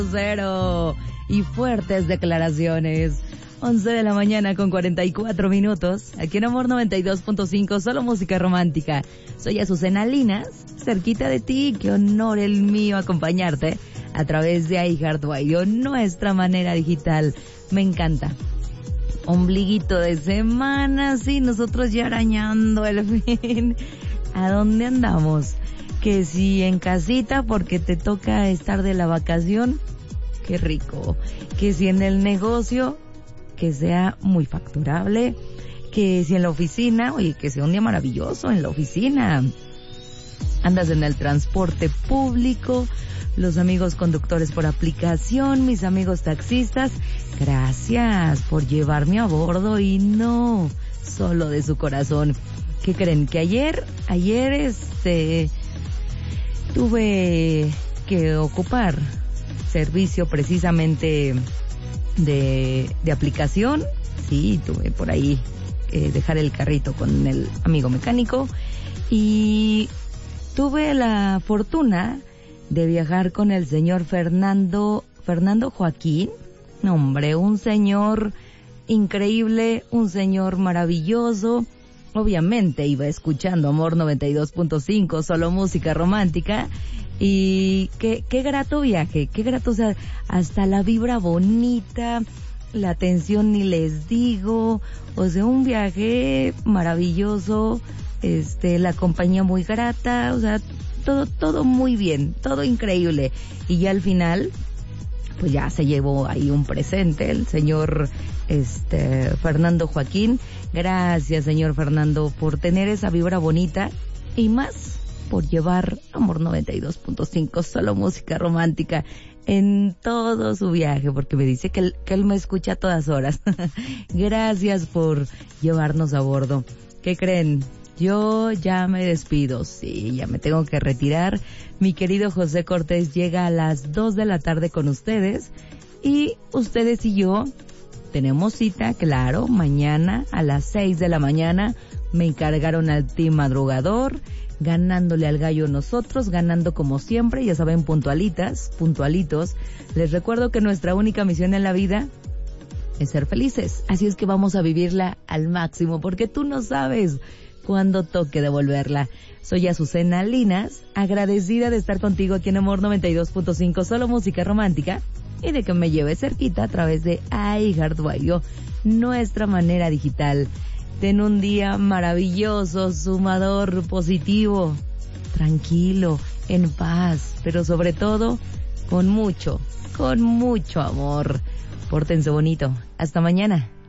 Cero y fuertes declaraciones. 11 de la mañana con 44 minutos. Aquí en Amor 92.5, solo música romántica. Soy Azucena Linas, cerquita de ti. Qué honor el mío acompañarte a través de iHeartRadio, nuestra manera digital. Me encanta. Ombliguito de semana, sí, nosotros ya arañando el fin. ¿A dónde andamos? Que si en casita porque te toca estar de la vacación, qué rico. Que si en el negocio, que sea muy facturable. Que si en la oficina, oye, que sea un día maravilloso en la oficina. Andas en el transporte público, los amigos conductores por aplicación, mis amigos taxistas, gracias por llevarme a bordo y no solo de su corazón. ¿Qué creen? Que ayer tuve que ocupar servicio precisamente de aplicación. Sí, tuve por ahí dejar el carrito con el amigo mecánico y tuve la fortuna de viajar con el señor Fernando Joaquín. No, hombre, un señor increíble, un señor maravilloso. Obviamente iba escuchando Amor 92.5, solo música romántica. Y qué grato viaje, qué grato, o sea, hasta la vibra bonita, la atención ni les digo, o sea, un viaje maravilloso, la compañía muy grata, o sea, todo muy bien, todo increíble. Y ya al final, pues ya se llevó ahí un presente el señor Fernando Joaquín. Gracias, señor Fernando, por tener esa vibra bonita y más por llevar Amor 92.5, solo música romántica en todo su viaje, porque me dice que él me escucha a todas horas. Gracias por llevarnos a bordo. ¿Qué creen? Yo ya me despido, sí, ya me tengo que retirar. Mi querido José Cortés llega a las 2 de la tarde con ustedes y ustedes y yo tenemos cita, claro, mañana a las 6 de la mañana. Me encargaron al team madrugador, ganándole al gallo nosotros, ganando como siempre, ya saben, puntualitos. Les recuerdo que nuestra única misión en la vida es ser felices, así es que vamos a vivirla al máximo, porque tú no sabes cuándo toque devolverla. Soy Azucena Linas, agradecida de estar contigo aquí en Amor 92.5, solo música romántica, y de que me lleves cerquita a través de iHeartRadio, nuestra manera digital. Ten un día maravilloso, sumador, positivo, tranquilo, en paz, pero sobre todo con mucho amor. Pórtense bonito. Hasta mañana.